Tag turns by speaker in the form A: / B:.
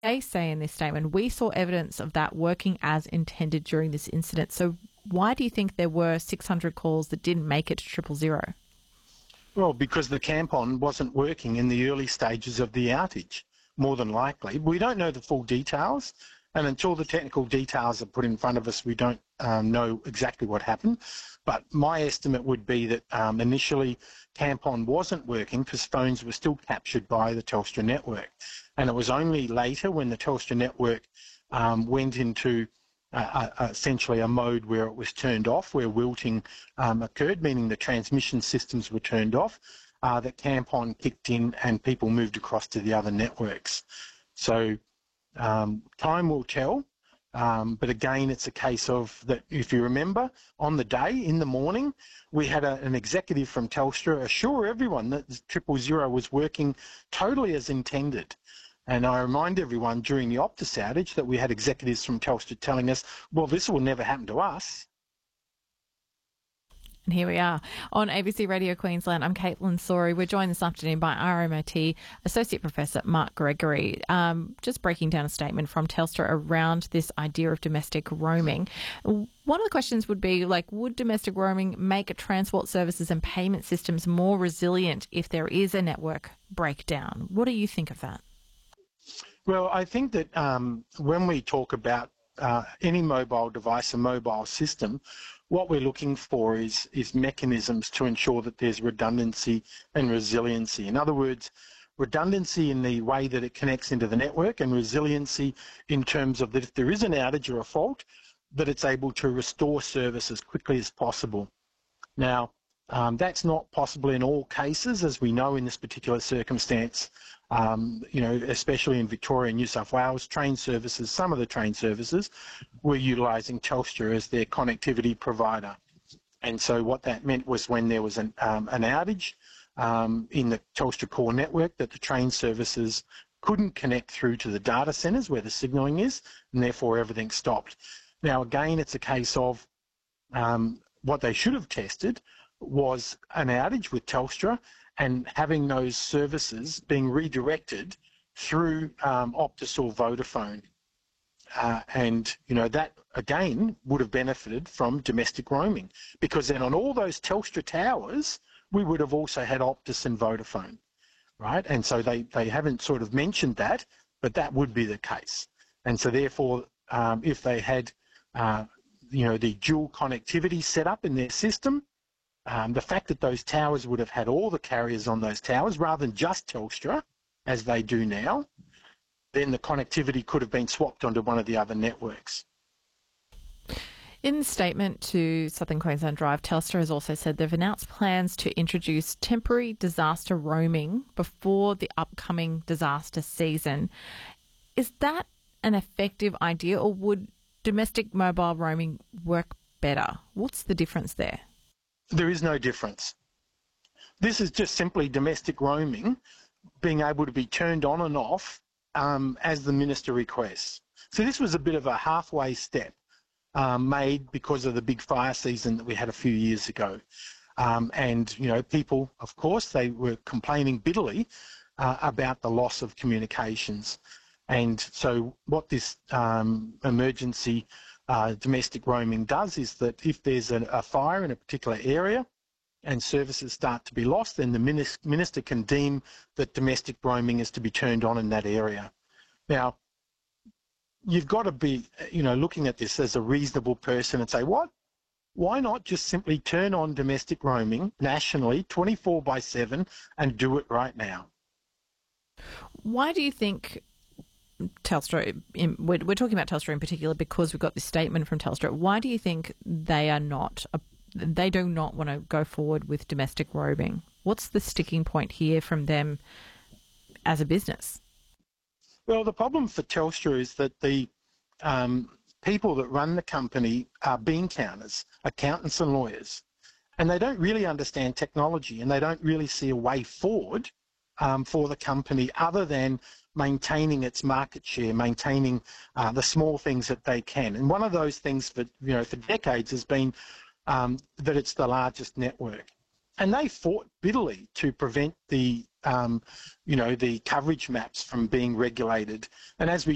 A: They say in this statement, we saw evidence of that working as intended during this incident. So why do you think there were 600 calls that didn't make it to 000?
B: Well, because the CAMPON wasn't working in the early stages of the outage, more than likely. We don't know the full details, and until the technical details are put in front of us, we don't know exactly what happened. But my estimate would be that initially CAMPON wasn't working because phones were still captured by the Telstra network. And it was only later when the Telstra network went into essentially a mode where it was turned off, where wilting occurred, meaning the transmission systems were turned off, that CAMPON kicked in and people moved across to the other networks. So time will tell, but again, it's a case of that, if you remember, on the day, in the morning, we had an executive from Telstra assure everyone that 000 was working totally as intended. And I remind everyone during the Optus outage that we had executives from Telstra telling us, well, this will never happen to us.
A: And here we are on ABC Radio Queensland. I'm Caitlin Sori. We're joined this afternoon by RMIT Associate Professor Mark Gregory, just breaking down a statement from Telstra around this idea of domestic roaming. One of the questions would be, would domestic roaming make transport services and payment systems more resilient if there is a network breakdown? What do you think of that?
B: Well, I think that when we talk about any mobile device, a mobile system, what we're looking for is mechanisms to ensure that there's redundancy and resiliency. In other words, redundancy in the way that it connects into the network, and resiliency in terms of that if there is an outage or a fault, that it's able to restore service as quickly as possible. Now, that's not possible in all cases, as we know in this particular circumstance. Especially in Victoria and New South Wales, train services, some of the train services were utilising Telstra as their connectivity provider. And so what that meant was when there was an outage in the Telstra core network, that the train services couldn't connect through to the data centres where the signalling is, and therefore everything stopped. Now, again, it's a case of what they should have tested was an outage with Telstra and having those services being redirected through Optus or Vodafone. That, again, would have benefited from domestic roaming, because then on all those Telstra towers, we would have also had Optus and Vodafone, right? And so they haven't sort of mentioned that, but that would be the case. And so therefore, if they had, the dual connectivity set up in their system, the fact that those towers would have had all the carriers on those towers rather than just Telstra, as they do now, then the connectivity could have been swapped onto one of the other networks.
A: In the statement to Southern Queensland Drive, Telstra has also said they've announced plans to introduce temporary disaster roaming before the upcoming disaster season. Is that an effective idea, or would domestic mobile roaming work better? What's the difference there?
B: There is no difference. This is just simply domestic roaming being able to be turned on and off as the Minister requests. So this was a bit of a halfway step made because of the big fire season that we had a few years ago. People, of course, they were complaining bitterly about the loss of communications. And so what this emergency domestic roaming does is that if there's a fire in a particular area and services start to be lost, then the minister can deem that domestic roaming is to be turned on in that area. Now, you've got to be, looking at this as a reasonable person and say, what? Why not just simply turn on domestic roaming nationally 24/7 and do it right now?
A: Why do you think Telstra, we're talking about Telstra in particular because we've got this statement from Telstra, why do you think they do not want to go forward with domestic roaming? What's the sticking point here from them as a business?
B: Well, the problem for Telstra is that the people that run the company are bean counters, accountants and lawyers, and they don't really understand technology, and they don't really see a way forward for the company other than maintaining its market share, maintaining the small things that they can. And one of those things for decades has been that it's the largest network. And they fought bitterly to prevent the coverage maps from being regulated. And as we